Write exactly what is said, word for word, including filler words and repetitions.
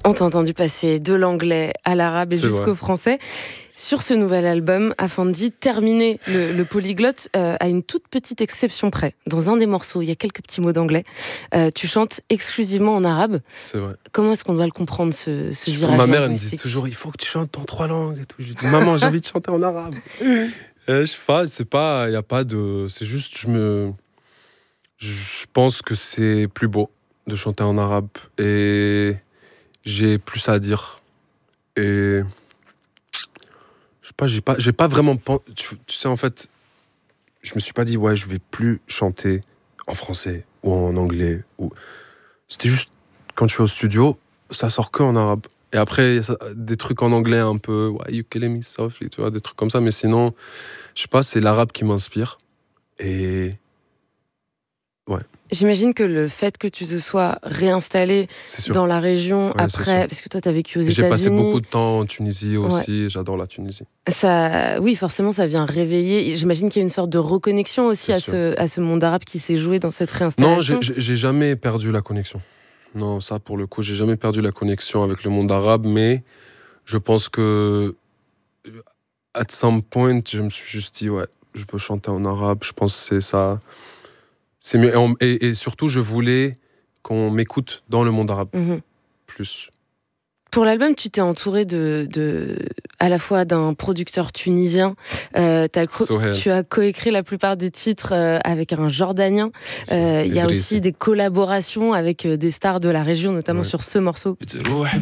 On t'a entendu passer de l'anglais à l'arabe et C'est jusqu'au vrai. français. Sur ce nouvel album, Afandi, terminé le, le polyglotte euh, à une toute petite exception près. Dans un des morceaux, il y a quelques petits mots d'anglais. Euh, tu chantes exclusivement en arabe. C'est vrai. Comment est-ce qu'on doit le comprendre, ce, ce Je- virage Ma mère, elle me dit linguistique ? toujours, il faut que tu chantes en trois langues et tout. Je dis, maman, j'ai envie de chanter en arabe. Euh, je sais pas, c'est pas, il y a pas de, c'est juste, je me, je pense que c'est plus beau de chanter en arabe et j'ai plus à dire. Et je sais pas, j'ai pas, j'ai pas vraiment, pen- tu, tu sais, en fait, je me suis pas dit, ouais, je vais plus chanter en français ou en anglais. Ou... C'était juste, quand je suis au studio, ça sort que en arabe. Et après, ça- des trucs en anglais un peu, why you killing me softly, tu vois, des trucs comme ça. Mais sinon, je sais pas, c'est l'arabe qui m'inspire. Et ouais, J'imagine que le fait que tu te sois réinstallé c'est sûr. dans la région Ouais, c'est après, sûr. parce que toi, tu as vécu aux Et j'ai passé beaucoup États-Unis, de temps en Tunisie aussi. J'adore la Tunisie. ça, oui, forcément, ça vient réveiller. Et j'imagine qu'il y a une sorte de reconnexion aussi C'est à sûr. ce, à ce monde arabe qui s'est joué dans cette Non, réinstallation. j'ai- j'ai j'ai jamais perdu la connexion. Non, ça, pour le coup, j'ai jamais perdu la connexion avec le monde arabe. Mais je pense que, at some point, je me suis juste dit, ouais, je veux chanter en arabe. Je pense que c'est ça. C'est mieux. Et, on- et- et surtout, je voulais qu'on m'écoute dans le monde arabe Mhm. plus. Pour l'album, tu t'es entouré de, de, à la fois d'un producteur tunisien. Euh, t'as co- Sohail. tu as coécrit la plupart des titres euh, avec un Jordanien. Euh, Il y a Idrissi. aussi des collaborations avec euh, des stars de la région, notamment Ouais. sur ce morceau. بتروح